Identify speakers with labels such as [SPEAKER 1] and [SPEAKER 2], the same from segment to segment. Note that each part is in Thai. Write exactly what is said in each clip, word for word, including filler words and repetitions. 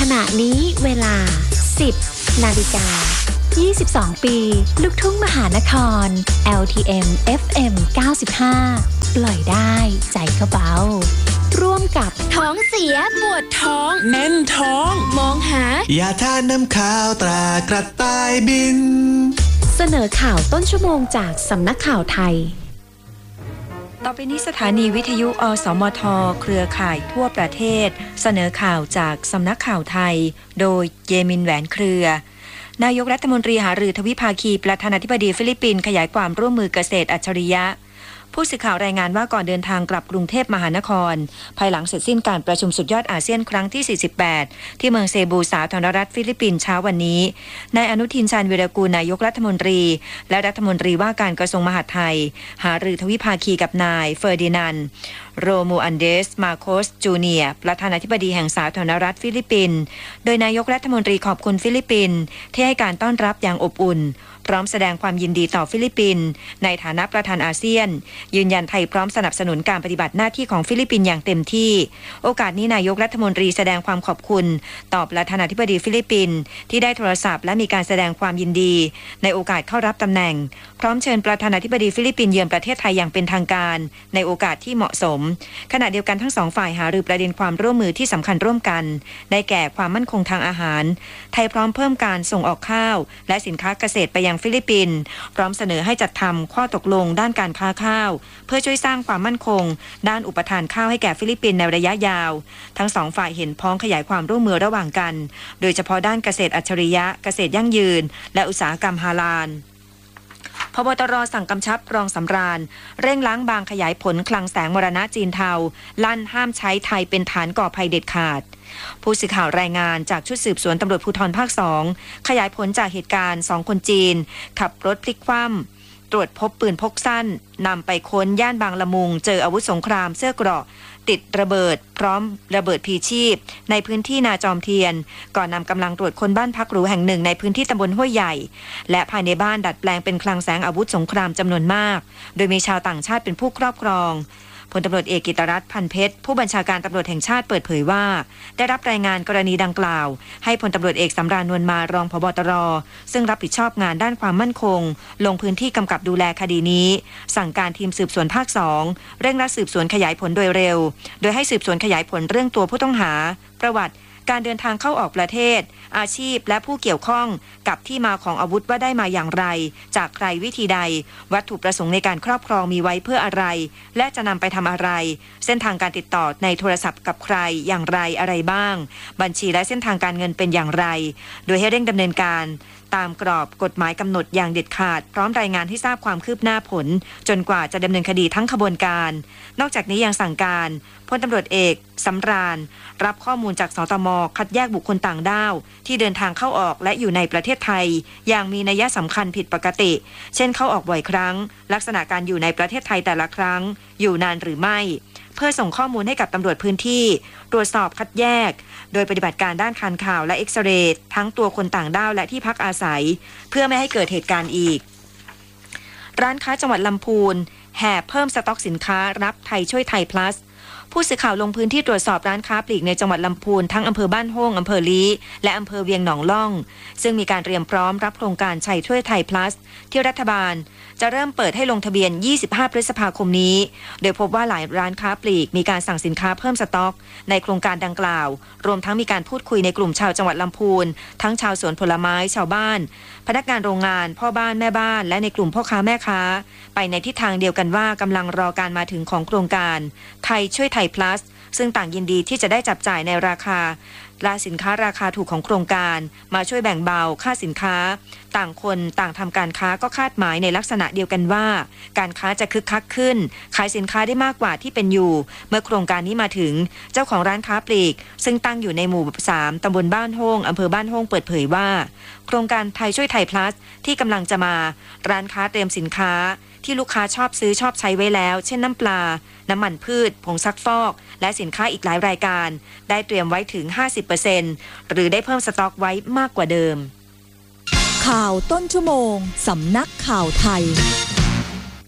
[SPEAKER 1] ณะนี้เวลา สิบ นาฬิกา ยี่สิบสอง ปีลูกทุ่งมหานคร แอล ที เอ็ม เอฟ เอ็ม เก้าสิบห้า ปล่อยได้ใจเขาเบาร่วมกับท้องเสียปวดท้อง
[SPEAKER 2] แน่นท้อง
[SPEAKER 1] มองหาย
[SPEAKER 3] าทาน้ำขาวตรากระต่ายบิน
[SPEAKER 1] เสนอข่าวต้นชั่วโมงจากสำนักข่าวไทย
[SPEAKER 4] ต่อไปนี้สถานีวิทยุอสมทเครือข่ายทั่วประเทศเสนอข่าวจากสำนักข่าวไทยโดยเยมินแหวนเครือนายกรัฐมนตรีหารือทวิภาคีประธานาธิบดีฟิลิปปินส์ขยายความร่วมมือเกษตรอัจฉริยะผู้สื่อข่าวรายงานว่าก่อนเดินทางกลับกรุงเทพมหานครภายหลังเสร็จสิ้นการประชุมสุดยอดอาเซียนครั้งที่ สี่สิบแปด ที่เมืองเซบูสาธารณรัฐฟิลิปปินส์เช้าวันนี้นายอนุทินชาญวีรกูลนายกรัฐมนตรีและรัฐมนตรีว่าการกระทรวงมหาดไทยหารือทวิภาคีกับนายเฟอร์ดินานด์โรมูอันเดสมาโคสจูเนียร์ประธานาธิบดีแห่งสาธารณรัฐฟิลิปปินส์โดยนายกรัฐมนตรีขอบคุณฟิลิปปินส์ที่ให้การต้อนรับอย่างอบอุ่นพร้อมแสดงความยินดีต่อฟิลิปปินส์ในฐานะประธานอาเซียนยืนยันไทยพร้อมสนับสนุนการปฏิบัติหน้าที่ของฟิลิปปินส์อย่างเต็มที่โอกาสนี้นายกรัฐมนตรีแสดงความขอบคุณต่อประธานาธิบดีฟิลิปปินส์ที่ได้โทรศัพท์และมีการแสดงความยินดีในโอกาสเข้ารับตำแหน่งพร้อมเชิญประธานาธิบดีฟิลิปปินส์เยือนประเทศไทยอย่างเป็นทางการในโอกาสที่เหมาะสมขณะเดียวกันทั้งสองฝ่ายหารือประเด็นความร่วมมือที่สำคัญร่วมกันได้แก่ความมั่นคงทางอาหารไทยพร้อมเพิ่มการส่งออกข้าวและสินค้าเกษตรไปยังฟิลิปปินส์พร้อมเสนอให้จัดทำข้อตกลงด้านการค้าข้าวเพื่อช่วยสร้างความมั่นคงด้านอุปทานข้าวให้แก่ฟิลิปปินส์ในระยะยาวทั้งสองฝ่ายเห็นพ้องขยายความร่วมมือระหว่างกันโดยเฉพาะด้านเกษตรอัจฉริยะเกษตรยั่งยืนและอุตสาหกรรมฮาลาลพบตรสั่งกำชับรองสำราญเร่งล้างบางขยายผลคลังแสงมรณะจีนเทาลั่นห้ามใช้ไทยเป็นฐานก่อภัยเด็ดขาดผู้สื่อข่าวรายงานจากชุดสืบสวนตำรวจภูธรภาคสองขยายผลจากเหตุการณ์สองคนจีนขับรถพลิกคว่ำตรวจพบปืนพกสั้นนำไปค้นย่านบางละมุงเจออาวุธสงครามเสื้อเกราะติดระเบิดพร้อมระเบิดพีชีพในพื้นที่นาจอมเทียนก่อนนำกำลังตรวจค้นบ้านพักหรูแห่งหนึ่งในพื้นที่ตำบลห้วยใหญ่และภายในบ้านดัดแปลงเป็นคลังแสงอาวุธสงครามจำนวนมากโดยมีชาวต่างชาติเป็นผู้ครอบครองพลตำรวจเอกกิตติรัตน์พันเพชรผู้บัญชาการตำรวจแห่งชาติเปิดเผยว่าได้รับรายงานกรณีดังกล่าวให้พลตำรวจเอกสำราญนวลมารองผบ.ตร.ซึ่งรับผิดชอบงานด้านความมั่นคงลงพื้นที่กำกับดูแลคดีนี้สั่งการทีมสืบสวนภาคสองเร่งรัดสืบสวนขยายผลโดยเร็วโดยให้สืบสวนขยายผลเรื่องตัวผู้ต้องหาประวัติการเดินทางเข้าออกประเทศอาชีพและผู้เกี่ยวข้องกับที่มาของอาวุธว่าได้มาอย่างไรจากใครวิธีใดวัตถุประสงค์ในการครอบครองมีไว้เพื่ออะไรและจะนำไปทำอะไรเส้นทางการติดต่อในโทรศัพท์กับใครอย่างไรอะไรบ้างบัญชีและเส้นทางการเงินเป็นอย่างไรโดยให้เร่งดำเนินการตามกรอบกฎหมายกำหนดอย่างเด็ดขาดพร้อมรายงานให้ทราบความคืบหน้าผลจนกว่าจะดำเนินคดีทั้งขบวนการนอกจากนี้ยังสั่งการพลตำรวจเอกสำราญรับข้อมูลจากสตม.คัดแยกบุคคลต่างด้าวที่เดินทางเข้าออกและอยู่ในประเทศไทยอย่างมีนัยสำคัญผิดปกติเช่นเข้าออกบ่อยครั้งลักษณะการอยู่ในประเทศไทยแต่ละครั้งอยู่นานหรือไม่เพื่อส่งข้อมูลให้กับตำรวจพื้นที่ตรวจสอบคัดแยกโดยปฏิบัติการด้านการข่าวและเอ็กซเรย์ทั้งตัวคนต่างด้าวและที่พักอาศัยเพื่อไม่ให้เกิดเหตุการณ์อีกร้านค้าจังหวัดลำพูนแห่เพิ่มสต็อกสินค้ารับไทยช่วยไทย plusผู้สื่อข่าวลงพื้นที่ตรวจสอบร้านค้าปลีกในจังหวัดลำพูนทั้งอำเภอบ้านโฮ่งอำเภอลี้และอำเภอเวียงหนองล่องซึ่งมีการเตรียมพร้อมรับโครงการชัยช่วยไทย plus ที่รัฐบาลจะเริ่มเปิดให้ลงทะเบียนยี่สิบห้าพฤษภาคมนี้โดยพบว่าหลายร้านค้าปลีกมีการสั่งสินค้าเพิ่มสต็อกในโครงการดังกล่าวรวมทั้งมีการพูดคุยในกลุ่มชาวจังหวัดลำพูนทั้งชาวสวนผลไม้ชาวบ้านพนักงานโรงงานพ่อบ้านแม่บ้านและในกลุ่มพ่อค้าแม่ค้าไปในทิศทางเดียวกันว่ากำลังรอการมาถึงของโครงการไทยช่วยไทย plusซึ่งต่างยินดีที่จะได้จับจ่ายในราคาและสินค้าราคาถูกของโครงการมาช่วยแบ่งเบาค่าสินค้าต่างคนต่างทำการค้าก็คาดหมายในลักษณะเดียวกันว่าการค้าจะคึกคักขึ้นขายสินค้าได้มากกว่าที่เป็นอยู่เมื่อโครงการนี้มาถึงเจ้าของร้านค้าปลีกซึ่งตั้งอยู่ในหมู่สามตำบลบ้านโฮ่งอำเภอบ้านโฮ่งเปิดเผยว่าโครงการไทยช่วยไทย plus ที่กำลังจะมาร้านค้าเตรียมสินค้าที่ลูกค้าชอบซื้อชอบใช้ไว้แล้วเช่นน้ำปลาน้ำมันพืชผงซักฟอกและสินค้าอีกหลายรายการได้เตรียมไว้ถึง ห้าสิบเปอร์เซ็นต์ หรือได้เพิ่มสต็อกไว้มากกว่าเดิม
[SPEAKER 5] ข่าวต้นชั่วโมงสำนักข่าวไทย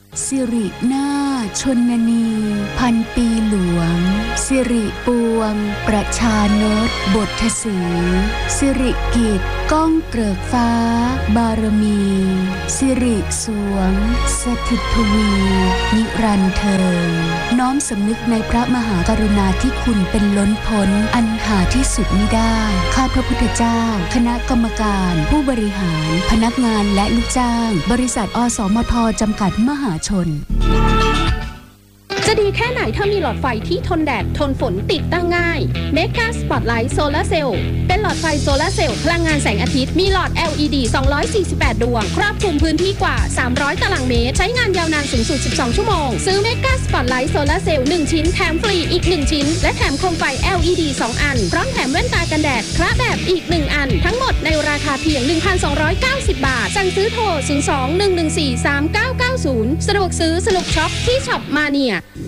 [SPEAKER 2] สิรินาถชนนีพันปีหลวงสิริปวงประชานตบทสีสิริกิจก้องเกริกฟ้าบารมีสิริสวงสถิตทวีนิรันดร์เทิงน้อมสำนึกในพระมหากรุณาธิคุณเป็นล้นพ้นอันหาที่สุดมิได้ข้าพระพุทธเจ้าคณะกรรมการผู้บริหารพนักงานและลูกจ้างบริษัทอสมทจำกัดมหาชน
[SPEAKER 5] จะดีแค่ไหนถ้ามีหลอดไฟที่ทนแดดทนฝนติดตั้งง่าย Mega Spotlight Solar Cell เป็นหลอดไฟโซลาร์เซลล์พลังงานแสงอาทิตย์มีหลอด แอล อี ดี สองร้อยสี่สิบแปด ดวงครอบคลุมพื้นที่กว่าสามร้อยตารางเมตรใช้งานยาวนานสูงสุดสิบสองชั่วโมงซื้อ Mega Spotlight Solar Cell หนึ่งชิ้นแถมฟรีอีกหนึ่งชิ้นและแถมโคมไฟ แอล อี ดี สองอันพร้อมแถมแว่นตากันแดดคละแบบอีกหนึ่งอันทั้งหมดในราคาเพียง หนึ่งพันสองร้อยเก้าสิบ บาทสั่งซื้อโทรศูนย์ สอง หนึ่ง หนึ่ง สี่ สาม เก้า เก้า ศูนย์สะดวกซื้อสนุกช็อปที่ช็อปมาเนีย